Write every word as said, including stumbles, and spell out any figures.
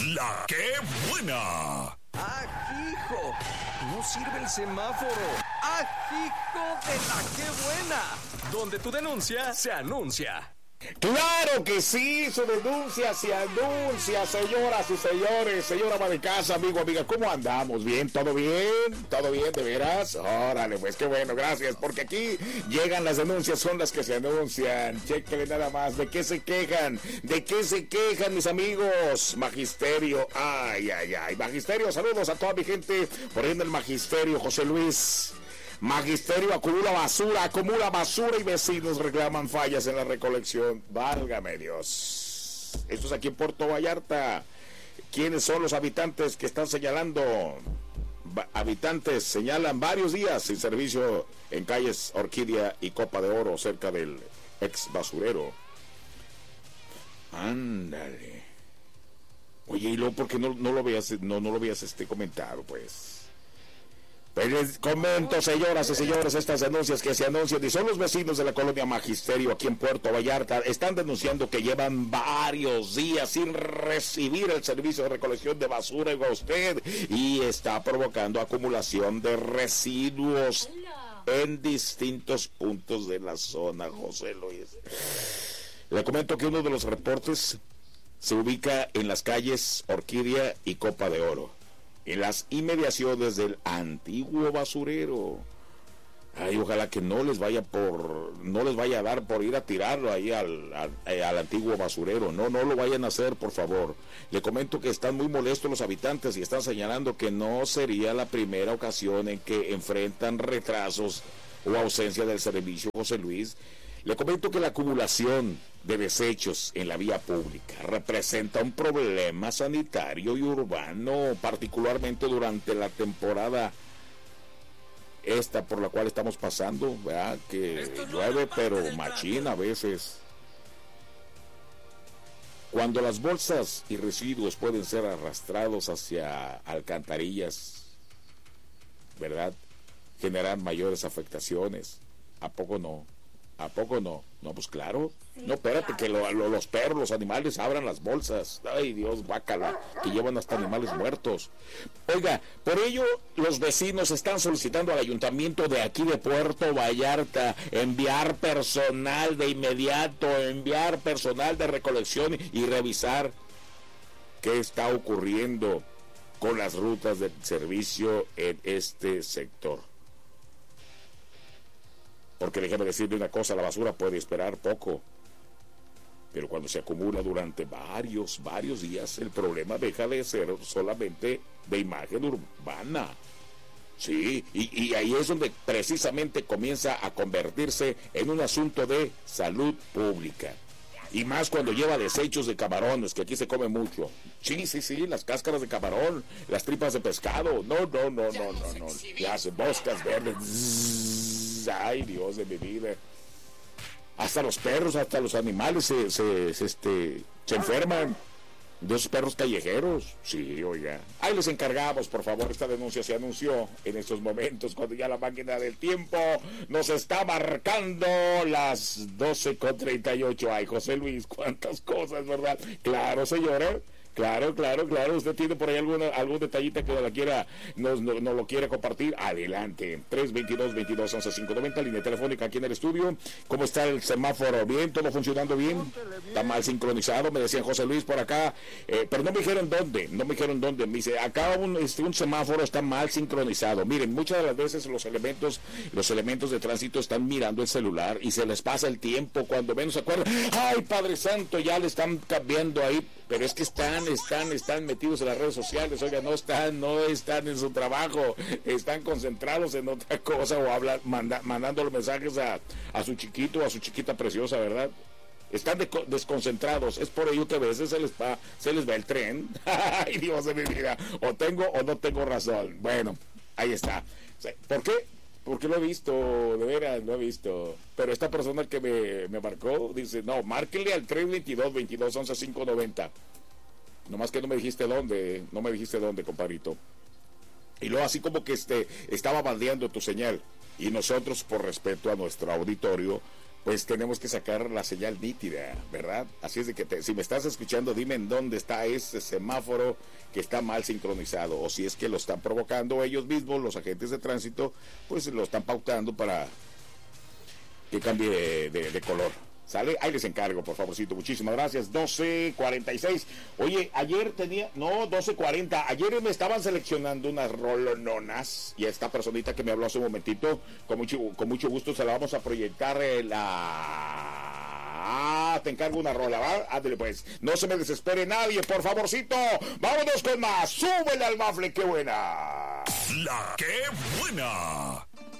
La que buena. ¡Ajijo! No sirve el semáforo. ¡Ajijo de la que buena! Donde tu denuncia se anuncia. Claro que sí, su denuncia se anuncia, señoras y señores, señora ama de casa, amigo, amiga, ¿cómo andamos? ¿Bien? ¿Todo bien? ¿Todo bien, de veras? Órale, pues qué bueno, gracias, porque aquí llegan las denuncias, son las que se anuncian. Chéquenle nada más, ¿de qué se quejan? ¿De qué se quejan, mis amigos? Magisterio, ay, ay, ay, Magisterio, saludos a toda mi gente, por ahí en el Magisterio, José Luis. Magisterio acumula basura, acumula basura y vecinos reclaman fallas en la recolección. Válgame Dios. Esto es aquí en Puerto Vallarta. ¿Quiénes son los habitantes que están señalando? Ba- habitantes señalan varios días sin servicio en calles Orquídea y Copa de Oro, cerca del ex basurero. Ándale. Oye, y luego, ¿por qué no, no lo veas, no, no lo veas este comentado, pues? Pues les comento, señoras y señores, estas denuncias que se anuncian, y son los vecinos de la colonia Magisterio aquí en Puerto Vallarta, están denunciando que llevan varios días sin recibir el servicio de recolección de basura, oiga usted, y está provocando acumulación de residuos en distintos puntos de la zona, José Luis. Le comento que uno de los reportes se ubica en las calles Orquídea y Copa de Oro, en las inmediaciones del antiguo basurero. Ay, ojalá que no les vaya por, no les vaya a dar por ir a tirarlo ahí al, al, al antiguo basurero. No, no lo vayan a hacer, por favor. Le comento que están muy molestos los habitantes y están señalando que no sería la primera ocasión en que enfrentan retrasos o ausencia del servicio, José Luis. Le comento que la acumulación de desechos en la vía pública representa un problema sanitario y urbano, particularmente durante la temporada esta por la cual estamos pasando, ¿verdad? Que llueve pero machín a veces. Cuando las bolsas y residuos pueden ser arrastrados hacia alcantarillas, ¿verdad?, generan mayores afectaciones. ¿A poco no? ¿A poco no? No, pues claro. Sí, no, espérate, claro. que lo, lo, los perros, los animales abran las bolsas. Ay, Dios, guácala, que llevan hasta animales muertos. Oiga, por ello, los vecinos están solicitando al ayuntamiento de aquí de Puerto Vallarta enviar personal de inmediato, enviar personal de recolección y revisar qué está ocurriendo con las rutas de servicio en este sector. Porque déjeme decirle una cosa, la basura puede esperar poco, pero cuando se acumula durante varios, varios días, el problema deja de ser solamente de imagen urbana. Sí, y, y ahí es donde precisamente comienza a convertirse en un asunto de salud pública. Y más cuando lleva desechos de camarones, que aquí se come mucho. Sí, sí, sí, las cáscaras de camarón, las tripas de pescado. No, no, no, no, no, no. Las moscas verdes. Zzz, ay, Dios de mi vida. Hasta los perros, hasta los animales se, se, se, este, se enferman de esos perros callejeros. Sí, oiga. Ahí les encargamos, por favor, esta denuncia se anunció en estos momentos, cuando ya la máquina del tiempo nos está marcando las doce con treinta y ocho. Ay, José Luis, cuántas cosas, ¿verdad? Claro, señora. Claro, claro, claro. Usted tiene por ahí alguna, algún detallita que la quiera, nos, no, no lo quiere compartir. Adelante. tres veintidós, veintidós, once, cinco noventa, línea telefónica aquí en el estudio. ¿Cómo está el semáforo? ¿Bien? ¿Todo funcionando bien? ¿Está mal sincronizado? Me decían José Luis por acá. Eh, pero no me dijeron dónde. No me dijeron dónde. Me dice, acá un, este, un semáforo está mal sincronizado. Miren, muchas de las veces los elementos, los elementos de tránsito están mirando el celular y se les pasa el tiempo. Cuando menos se acuerdan, ¡ay, Padre Santo! Ya le están cambiando ahí. Pero es que están, están, están metidos en las redes sociales, oiga, no están, no están en su trabajo, están concentrados en otra cosa o hablar, manda, mandando los mensajes a, a su chiquito, a su chiquita preciosa, ¿verdad? Están de, desconcentrados, es por ello que a veces se les va, se les va el tren. Ay, Dios de mi vida, o tengo o no tengo razón. Bueno, ahí está. ¿Por qué? Porque lo he visto, de veras, lo he visto. Pero esta persona que me, me marcó, dice, no, márquenle al tres veintidós, veintidós, once, cinco noventa. Nomás que no me dijiste dónde, no me dijiste dónde, compadrito. Y luego así como que este, estaba bandeando tu señal. Y nosotros, por respeto a nuestro auditorio, pues tenemos que sacar la señal nítida, ¿verdad? Así es de que te, si me estás escuchando, dime en dónde está ese semáforo que está mal sincronizado, o si es que lo están provocando ellos mismos, los agentes de tránsito, pues lo están pautando para que cambie de, de, de color. ¿Sale? Ahí les encargo, por favorcito. Muchísimas gracias. doce cuarenta y seis. Oye, ayer tenía... No, doce cuarenta. Ayer me estaban seleccionando unas rolononas. Y a esta personita que me habló hace un momentito, con mucho, con mucho gusto se la vamos a proyectar en la... Ah, te encargo una rola, ¿va? Ándale pues. No se me desespere nadie, por favorcito. Vámonos con más. Súbele al bafle, qué buena. La que buena.